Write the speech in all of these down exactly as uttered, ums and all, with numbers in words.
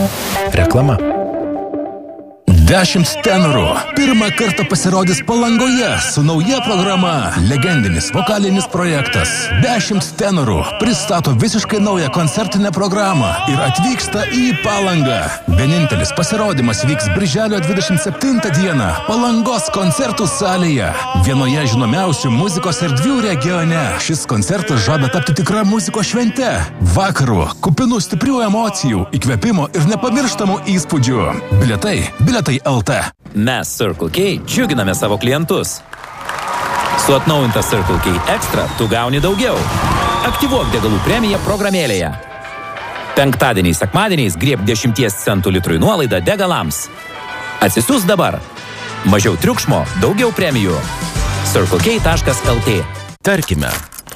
Reklama. Dešimt tenorų. Pirmą kartą pasirodys Palangoje su nauja programa. Legendinis vokalinis projektas. Dešimt tenorų pristato visiškai naują koncertinę programą ir atvyksta į Palangą. Vienintelis pasirodymas vyks birželio dvidešimt septintą dieną Palangos koncertų salėje. Vienoje žinomiausių muzikos erdvių regione. Šis koncertas žada tapti tikra muzikos švente. Vakaru, kupinų stiprių emocijų, įkvėpimo ir nepamirštamų įspūdžių. Bilietai, bilietai L T. Mes Circle K džiuginame savo klientus. Su atnaujinta Circle K Extra tu gauni daugiau. Aktyvuok degalų premiją programėlėje. Penktadieniais, sekmadieniais grieb dešimties centų litrui nuolaidą degalams. Atsisiųsk dabar. Mažiau triukšmo, daugiau premijų. circle k taškas l t. Tarkime.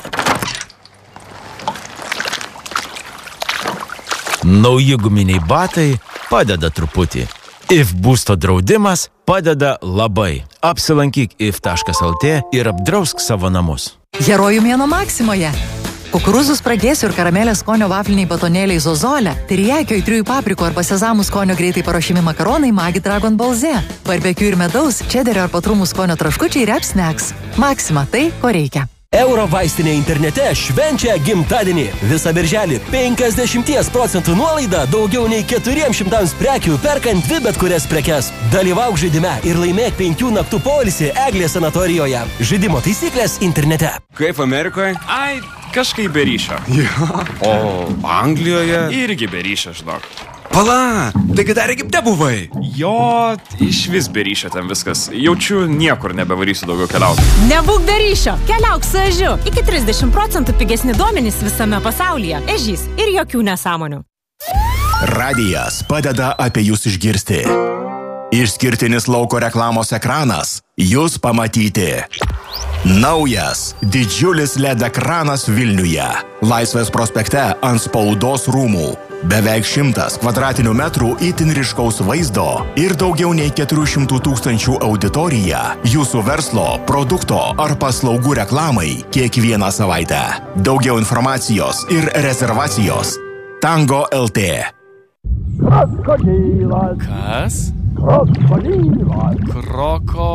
Nauji guminiai batai padeda truputį. If būsto draudimas padeda labai. Apsilankyk if taškas l t ir apdrausk savo namus. Herojų mėnuo Maksimoje. Kukurūzų spragėsių ir karamelės skonio vafliniai batonėliai Zozolė, terijakio įtrijų papriko arba sezamų skonio greitai paruošiami makaronai Magi Dragon Balze, barbekiu ir medaus, čederio ar patrumų skonio traškučiai Rep Snacks. Maksima, tai ko reikia. Euro vaistinė internete švenčia gimtadienį. Visą birželį penkiasdešimt procentų nuolaida daugiau nei keturiems šimtams prekių perkant dvi bet kurias prekes. Dalyvauk žaidime ir laimėk penkių naktų poilsį Eglės sanatorijoje. Žaidimo taisyklės internete. Kaip Amerikoje? Ai, kažkaip be ryšio. Ja. O Anglijoje? Irgi be ryšio, žinok. Pala, taigi dar Egipte buvai? Jo, iš vis be ryšio ten viskas. Jaučiu, niekur nebevarysiu daugiau keliauti. Nebūk be ryšio, keliauk su Ežiu. Iki trisdešimt procentų pigesni duomenys visame pasaulyje. Ežys ir jokių nesąmonių. Radijas padeda apie jūs išgirsti. Išskirtinis lauko reklamos ekranas. Jūs pamatyti. Naujas, didžiulis L E D ekranas Vilniuje. Laisvės prospekte ant spaudos rūmų. Beveik šimtas kvadratinių metrų itin ryškaus vaizdo ir daugiau nei keturių šimtų tūkstančių auditorija jūsų verslo, produkto ar paslaugų reklamai kiekvieną savaitę. Daugiau informacijos ir rezervacijos. Tango L T. Krokodilas. Kas? Krokodilas. Kroko...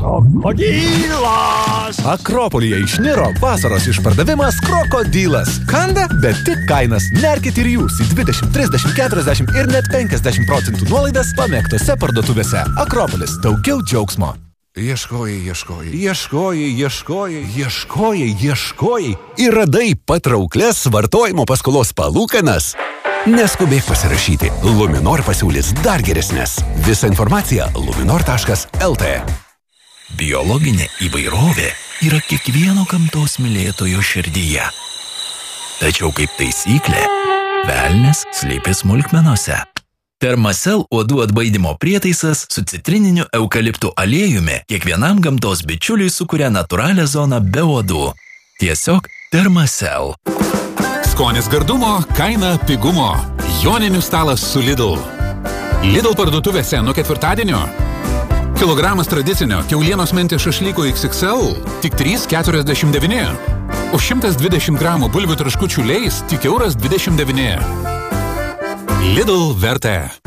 Krokodilas. Akropolyje išniro vasaros išpardavimas Krokodilas. Kanda, bet tik kainas. Nerkit ir jūs į dvidešimt, trisdešimt, keturiasdešimt ir net penkiasdešimt procentų nuolaidas pamėgtose parduotuvėse. Akropolis. Daugiau džiaugsmo. Ieškojai, ieškojai, ieškojai, ieškojai, ieškojai, ieškojai ir radai patrauklias vartojimo paskolos palūkanas. Neskubėk pasirašyti. Luminor pasiūlys dar geresnės. Visa informacija luminor taškas l t. Biologinė įvairovė yra kiekvieno gamtos mylėtojo širdyje. Tačiau kaip taisyklė, velnias slypi smulkmenose. Thermacell uodų atbaidymo prietaisas su citrininiu eukaliptų aliejumi kiekvienam gamtos bičiuliui sukuria natūralią zoną be uodų. Tiesiog Thermacell. Skonis gardumo, kaina pigumo. Joninių stalas su Lidl. Lidl parduotuvėse nuo ketvirtadienio. Kilogramas tradicinio kiaulienos mentės šašlyko iks iks el tik trys keturiasdešimt devyni. Už šimtas dvidešimt gramų bulvių traškučių leis tik euras dvidešimt devyni. Lidl vertė.